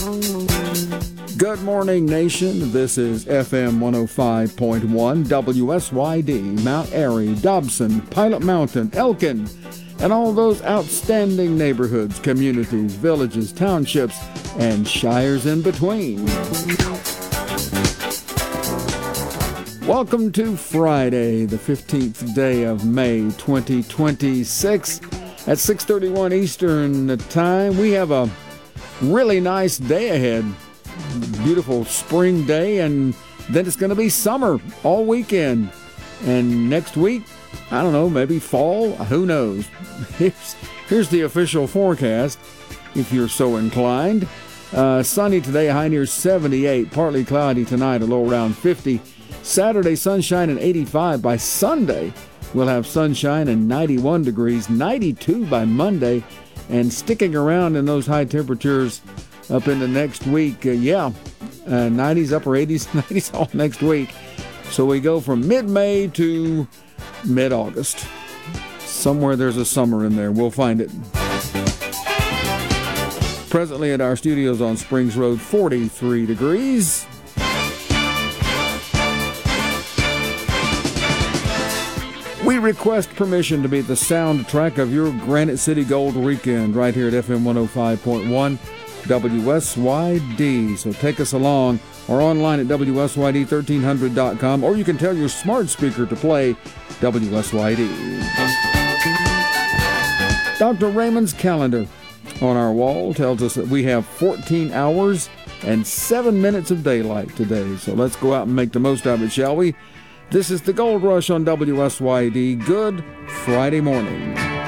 Good morning, nation. This is FM 105.1 WSYD, Mount Airy, Dobson, Pilot Mountain, Elkin, and all those outstanding neighborhoods, communities, villages, townships, and shires in between. Welcome to Friday, the 15th day of May 2026. At 6:31 Eastern Time, we have a really nice day ahead. Beautiful spring day, and then it's going to be summer all weekend. And next week, I don't know, maybe fall, who knows. Here's the official forecast, if you're so inclined. Sunny today, high near 78, partly cloudy tonight, a low around 50. Saturday, sunshine and 85. By Sunday, we'll have sunshine and 91 degrees, 92 by Monday, and sticking around in those high temperatures up into next week. 90s, upper 80s, 90s all next week. So we go from mid-May to mid-August. Somewhere there's a summer in there. We'll find it. Presently at our studios on Springs Road, 43 degrees. We request permission to be the soundtrack of your Granite City Gold weekend right here at FM 105.1 WSYD. So take us along, or online at WSYD1300.com, or you can tell your smart speaker to play WSYD. Dr. Raymond's calendar on our wall tells us that we have 14 hours and 7 minutes of daylight today. So let's go out and make the most of it, shall we? This is the Gold Rush on WSYD. Good Friday morning.